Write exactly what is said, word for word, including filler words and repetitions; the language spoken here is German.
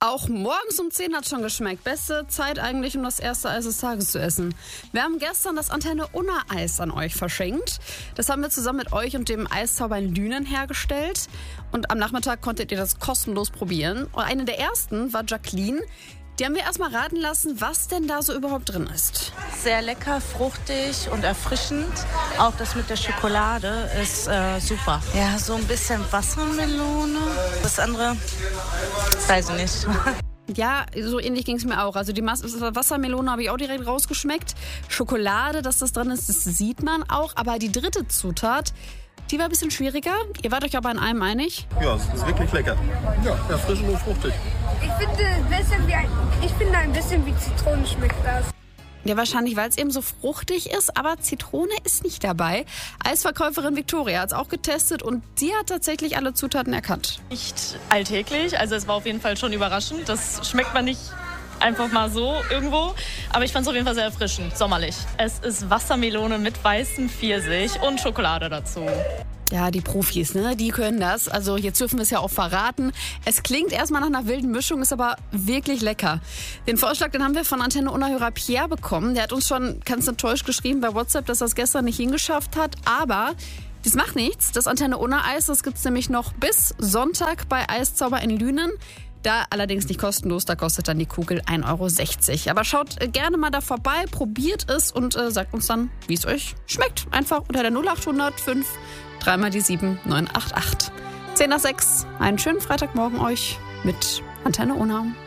Auch morgens um zehn hat schon geschmeckt. Beste Zeit eigentlich, um das erste Eis des Tages zu essen. Wir haben gestern das Antenne Unna Eis an euch verschenkt. Das haben wir zusammen mit euch und dem Eiszauber in Lünen hergestellt. Und am Nachmittag konntet ihr das kostenlos probieren. Und eine der ersten war Jacqueline. Die haben wir erstmal raten lassen, was denn da so überhaupt drin ist. Sehr lecker, fruchtig und erfrischend. Auch das mit der Schokolade ist äh, super. Ja, so ein bisschen Wassermelone. Das andere, weiß ich nicht. Ja, so ähnlich ging es mir auch. Also die Mas- Wassermelone habe ich auch direkt rausgeschmeckt. Schokolade, dass das drin ist, das sieht man auch. Aber die dritte Zutat, die war ein bisschen schwieriger. Ihr wart euch aber in einem einig. Ja, es ist wirklich lecker. Ja, erfrischend und fruchtig. Ich finde, ein bisschen wie ein, ich finde ein bisschen wie Zitrone schmeckt das. Ja, wahrscheinlich, weil es eben so fruchtig ist, aber Zitrone ist nicht dabei. Eisverkäuferin Victoria hat es auch getestet und sie hat tatsächlich alle Zutaten erkannt. Nicht alltäglich, also es war auf jeden Fall schon überraschend. Das schmeckt man nicht einfach mal so irgendwo, aber ich fand es auf jeden Fall sehr erfrischend, sommerlich. Es ist Wassermelone mit weißem Pfirsich und Schokolade dazu. Ja, die Profis, ne, die können das. Also jetzt dürfen wir es ja auch verraten. Es klingt erstmal nach einer wilden Mischung, ist aber wirklich lecker. Den Vorschlag, den haben wir von Antenne Unna-Hörer Pierre bekommen. Der hat uns schon ganz enttäuscht geschrieben bei WhatsApp, dass er es gestern nicht hingeschafft hat. Aber das macht nichts. Das Antenne Unna-Eis, das gibt's nämlich noch bis Sonntag bei Eiszauber in Lünen. Da allerdings nicht kostenlos, da kostet dann die Kugel ein Euro sechzig. Aber schaut gerne mal da vorbei, probiert es und äh, sagt uns dann, wie es euch schmeckt. Einfach unter der null acht null null fünf dreimal die sieben neun acht acht. zehn nach sechs. Einen schönen Freitagmorgen euch mit Antenne Unna.